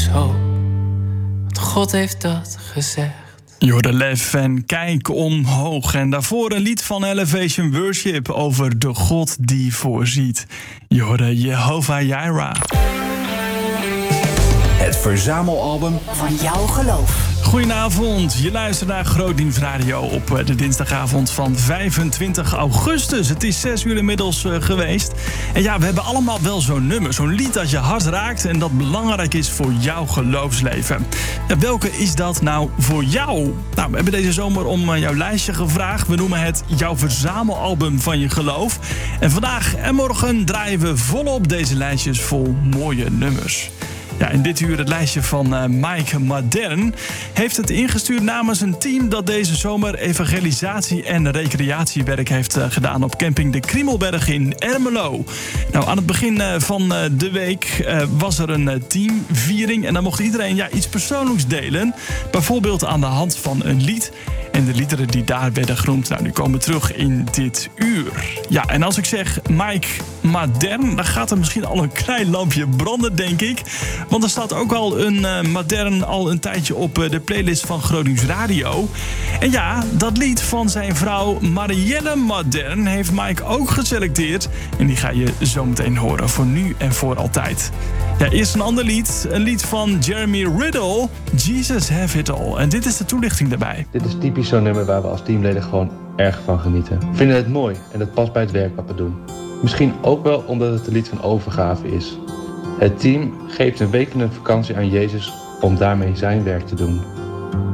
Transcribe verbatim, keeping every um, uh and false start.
is hoop, want God heeft dat gezegd. Jordelef en Kijk omhoog. En daarvoor een lied van Elevation Worship over de God die voorziet. Jorde Jehovah Jireh. Het verzamelalbum van jouw geloof. Goedenavond, je luistert naar Grootdienstradio op de dinsdagavond van vijfentwintig augustus. Het is zes uur inmiddels uh, geweest. En ja, we hebben allemaal wel zo'n nummer, zo'n lied dat je hart raakt en dat belangrijk is voor jouw geloofsleven. Ja, welke is dat nou voor jou? Nou, we hebben deze zomer om uh, jouw lijstje gevraagd. We noemen het jouw verzamelalbum van je geloof. En vandaag en morgen draaien we volop deze lijstjes vol mooie nummers. Ja, in dit uur het lijstje van uh, Mike Madern heeft het ingestuurd namens een team dat deze zomer evangelisatie en recreatiewerk heeft uh, gedaan op camping De Kriemelberg in Ermelo. Nou, aan het begin uh, van uh, de week uh, was er een uh, teamviering en dan mocht iedereen ja, iets persoonlijks delen. Bijvoorbeeld aan de hand van een lied. En de liederen die daar werden genoemd, nou, die komen terug in dit uur. Ja, en als ik zeg Mike Madern, dan gaat er misschien al een klein lampje branden, denk ik. Want er staat ook al een uh, Madern al een tijdje op uh, de playlist van Gronings Radio. En ja, dat lied van zijn vrouw Marielle Madern heeft Mike ook geselecteerd. En die ga je zo meteen horen, voor nu en voor altijd. Ja, eerst een ander lied. Een lied van Jeremy Riddle, Jesus Have It All. En dit is de toelichting daarbij. Dit is typisch zo'n nummer waar we als teamleden gewoon erg van genieten. We vinden het mooi en het past bij het werk wat we doen. Misschien ook wel omdat het een lied van overgave is. Het team geeft een week in een vakantie aan Jezus om daarmee zijn werk te doen.